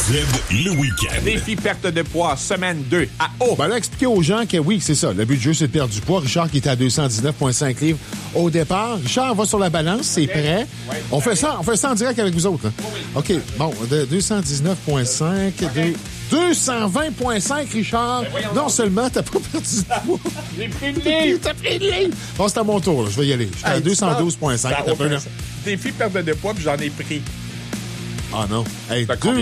le week-end. Défi perte de poids, semaine 2 à O. Ben là, expliquez aux gens que oui, c'est ça. Le but du jeu, c'est de perdre du poids. Richard qui était à 219,5 livres au départ. Richard va sur la balance, c'est prêt. Ouais, on fait ça en direct avec vous autres. Là. OK, bon, de 219,5, 220,5, Richard. Non seulement t'as pas perdu de poids. J'ai pris le livre. T'as pris le livre. Bon, c'est à mon tour, là. Je vais y aller. J'étais à 212,5. Défi perte de poids, puis j'en ai pris. Ah non. Hey, T'as combien?